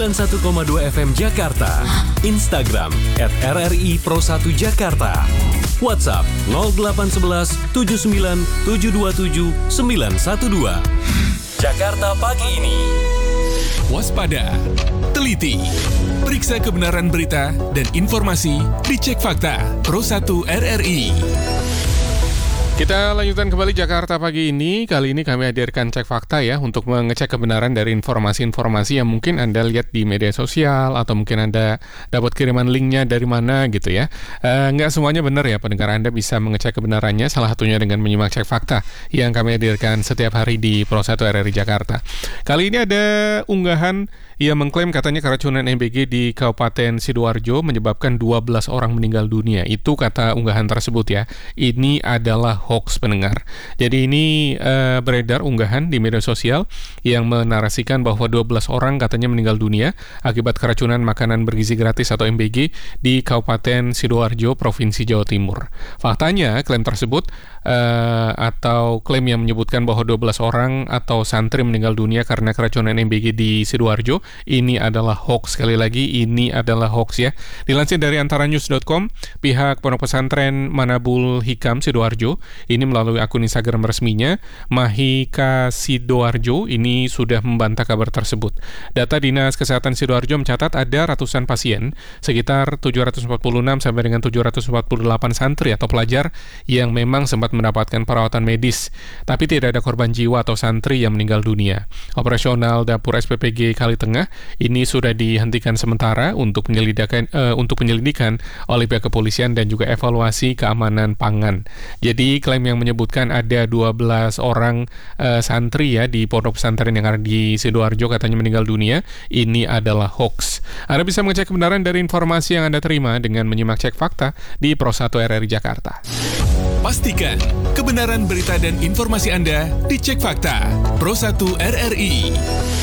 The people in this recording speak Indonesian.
91,2 FM Jakarta. Instagram @RRI Pro 1 Jakarta. WhatsApp 0811 79 727 912. Jakarta pagi ini. Waspada, teliti, periksa kebenaran berita dan informasi, dicek fakta. Pro 1 RRI. Kita lanjutkan kembali Jakarta pagi ini. Kali ini kami hadirkan cek fakta ya, untuk mengecek kebenaran dari informasi-informasi yang mungkin Anda lihat di media sosial, atau mungkin Anda dapat kiriman linknya dari mana gitu ya. Nggak semuanya benar ya pendengar, Anda bisa mengecek kebenarannya, salah satunya dengan menyimak cek fakta yang kami hadirkan setiap hari di Pro 1 RRI Jakarta. Kali ini ada unggahan yang mengklaim katanya keracunan MBG di Kabupaten Sidoarjo menyebabkan 12 orang meninggal dunia. Itu kata unggahan tersebut ya. Ini adalah hoax pendengar. Jadi ini beredar unggahan di media sosial yang menarasikan bahwa 12 orang katanya meninggal dunia akibat keracunan makanan bergizi gratis atau MBG di Kabupaten Sidoarjo, Provinsi Jawa Timur. Faktanya, klaim tersebut atau klaim yang menyebutkan bahwa 12 orang atau santri meninggal dunia karena keracunan MBG di Sidoarjo, ini adalah hoax. Sekali lagi, ini adalah hoax ya. Dilansir dari antaranews.com, pihak Pondok Pesantren Manabul Hikam Sidoarjo ini melalui akun Instagram resminya, Mahika Sidoarjo, ini sudah membantah kabar tersebut. Data Dinas Kesehatan Sidoarjo mencatat ada ratusan pasien, sekitar 746 sampai dengan 748 santri atau pelajar yang memang sempat mendapatkan perawatan medis, tapi tidak ada korban jiwa atau santri yang meninggal dunia. Operasional dapur SPPG Kalitengah ini sudah dihentikan sementara untuk penyelidikan oleh pihak kepolisian dan juga evaluasi keamanan pangan. Jadi klaim yang menyebutkan ada 12 orang santri ya di pondok pesantren yang ada di Sidoarjo katanya meninggal dunia, ini adalah hoax. Anda bisa mengecek kebenaran dari informasi yang Anda terima dengan menyimak cek fakta di Pro 1 RRI Jakarta. Pastikan kebenaran berita dan informasi Anda dicek fakta. Pro 1 RRI.